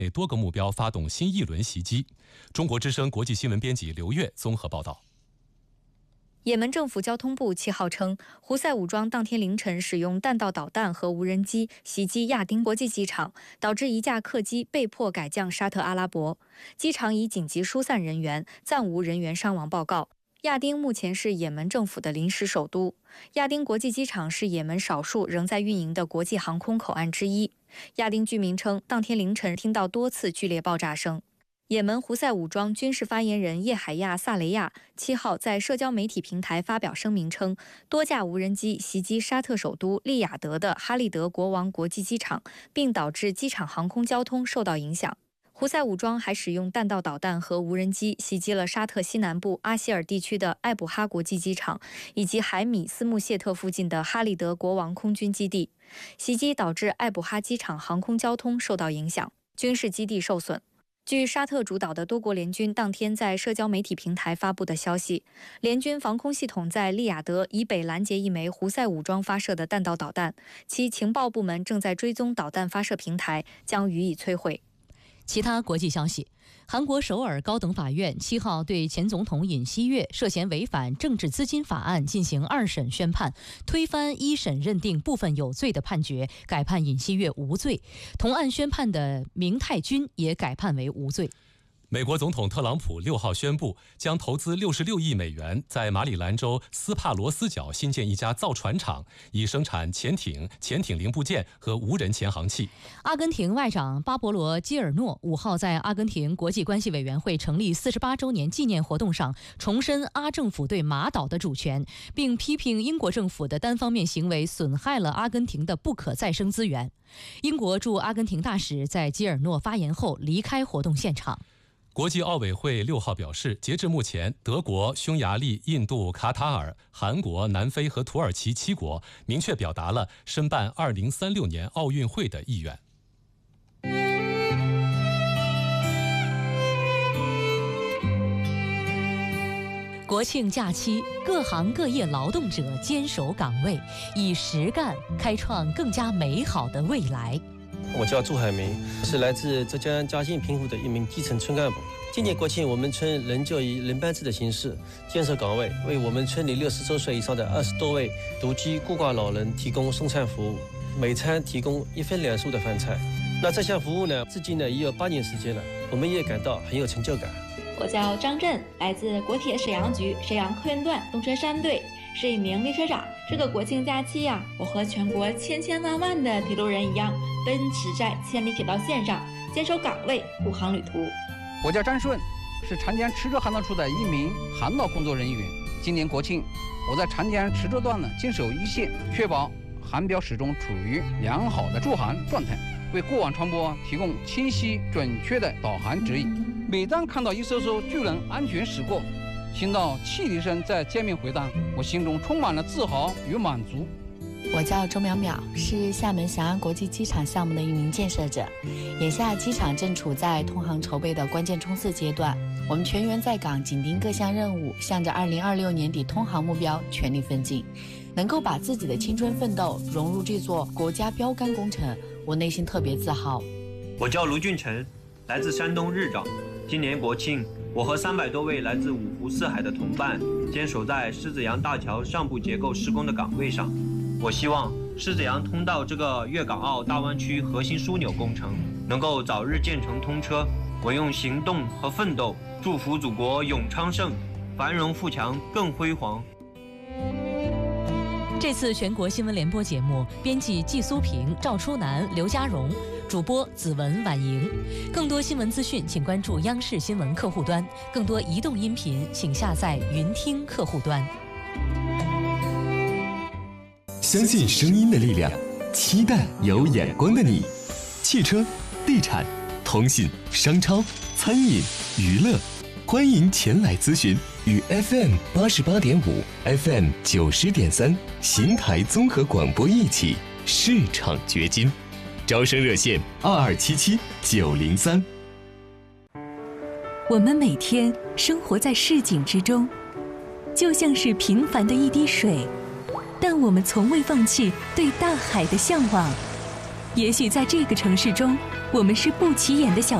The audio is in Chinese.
多个目标发动新一轮袭击。中国之声国际新闻编辑刘越综合报道。 也门政府交通部7号称，胡塞武装当天凌晨使用弹道导弹和无人机袭击亚丁国际机场，导致一架客机被迫改降沙特阿拉伯。机场已紧急疏散人员，暂无人员伤亡报告。亚丁目前是也门政府的临时首都。亚丁国际机场是也门少数仍在运营的国际航空口岸之一。亚丁居民称，当天凌晨听到多次剧烈爆炸声。也门胡塞武装军事发言人叶海亚·萨雷亚7号在社交媒体平台发表声明称，多架无人机袭击沙特首都利雅得的哈利德国王国际机场，并导致机场航空交通受到影响。胡塞武装还使用弹道导弹和无人机袭击了沙特西南部阿希尔地区的艾卜哈国际机场，以及海米斯穆谢特附近的哈利德国王空军基地。袭击导致艾卜哈机场航空交通受到影响，军事基地受损。据沙特主导的多国联军当天在社交媒体平台发布的消息，联军防空系统在利雅得以北拦截一枚胡塞武装发射的弹道导弹，其情报部门正在追踪导弹发射平台，将予以摧毁。 其他国际消息，韩国首尔高等法院7号对前总统尹锡悦涉嫌违反政治资金法案进行2审宣判，推翻1审认定部分有罪的判决，改判尹锡悦无罪。同案宣判的明泰君也改判为无罪。 美国总统特朗普6号宣布，将投资66亿美元在马里兰州斯帕罗斯角新建一家造船厂，以生产潜艇、潜艇零部件和无人潜航器。 阿根廷外长巴勃罗·基尔诺5号在阿根廷国际关系委员会成立48周年纪念活动上，重申阿政府对马岛的主权，并批评英国政府的单方面行为损害了阿根廷的不可再生资源。英国驻阿根廷大使在基尔诺发言后离开活动现场。 国际奥委会6号表示，截至目前，德国、匈牙利、印度、卡塔尔、韩国、南非和土耳其7国明确表达了申办2036年奥运会的意愿。 国庆假期，各行各业劳动者坚守岗位，以实干开创更加美好的未来。 我叫朱海明，是来自浙江嘉兴平湖的一名基层村干部。今年国庆，我们村仍旧以轮班制的形式坚守岗位，为我们村里60周岁以上的20多位独居孤寡老人提供送餐服务，每餐提供1分2粟的饭菜。那这项服务呢，至今呢也有8年时间了，我们也感到很有成就感。 我叫张震，来自国铁沈阳局沈阳客运段东车山队，是一名列车长。这个国庆假期呀，我和全国千万万的铁路人一样，奔驰在千里铁道线上，坚守岗位，护航旅途。 我叫张顺，是长江池州航道处的一名航道工作人员。今年国庆，我在长江池州段呢坚守一线，确保航标始终处于良好的驻航状态，为过往船舶提供清晰准确的导航指引。每当看到一艘艘巨轮安全驶过，听到汽笛声在街面回荡，我心中充满了自豪与满足。 我叫周淼淼，是厦门翔安国际机场项目的一名建设者。眼下机场正处在通航筹备的关键冲刺阶段，我们全员在岗，紧盯各项任务，向着2026年底通航目标全力奋进。能够把自己的青春奋斗融入这座国家标杆工程，我内心特别自豪。 我叫卢俊成，来自山东日照。今年国庆，我和300多位来自5湖4海的同伴坚守在狮子洋大桥上部结构施工的岗位上。我希望狮子洋通道这个粤港澳大湾区核心枢纽工程能够早日建成通车。我用行动和奋斗祝福祖国永昌盛，繁荣富强更辉煌。 这次全国新闻联播节目，编辑季苏平、赵初南、刘家荣，主播子文、婉莹。更多新闻资讯，请关注央视新闻客户端；更多移动音频，请下载云听客户端。 相信声音的力量，期待有眼光的你。汽车、地产、通信、商超、餐饮、娱乐，欢迎前来咨询。与 FM 88.5、FM 90.3邢台综合广播一起市场掘金，招生热线2277-903。 我们每天生活在市井之中，就像是平凡的一滴水，但我们从未放弃对大海的向往。也许在这个城市中， 我们是不起眼的小